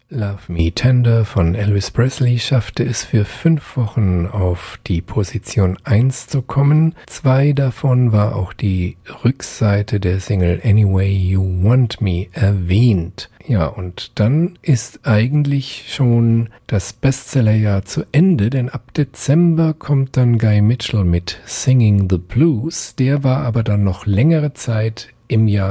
Love Me Tender von Elvis Presley schaffte es für 5 Wochen auf die Position 1 zu kommen. 2 davon war auch die Rückseite der Single Anyway You Want Me erwähnt. Ja, und dann ist eigentlich schon das Bestsellerjahr zu Ende, denn ab Dezember kommt dann Guy Mitchell mit Singing the Blues. Der war aber dann noch längere Zeit im Jahr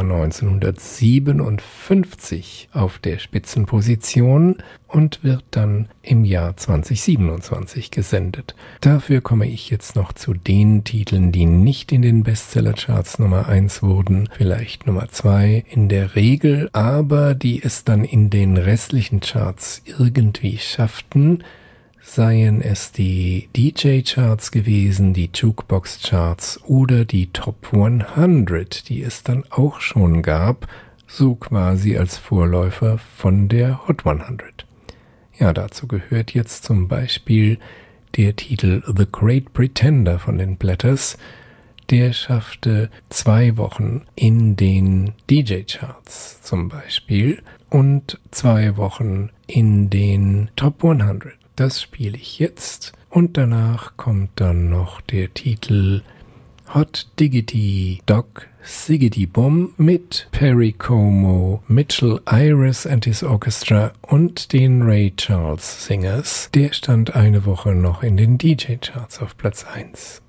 1957 auf der Spitzenposition und wird dann im Jahr 2027 gesendet. Dafür komme ich jetzt noch zu den Titeln, die nicht in den Bestsellercharts Nummer 1 wurden, vielleicht Nummer 2 in der Regel, aber die es dann in den restlichen Charts irgendwie schafften. Seien es die DJ-Charts gewesen, die Jukebox-Charts oder die Top 100, die es dann auch schon gab, so quasi als Vorläufer von der Hot 100. Ja, dazu gehört jetzt zum Beispiel der Titel The Great Pretender von den Platters. Der schaffte 2 Wochen in den DJ-Charts zum Beispiel und 2 Wochen in den Top 100. Das spiele ich jetzt und danach kommt dann noch der Titel Hot Diggity Dog Siggity Bum mit Perry Como, Mitchell Iris and his Orchestra und den Ray Charles Singers. Der stand eine Woche noch in den DJ-Charts auf Platz 1.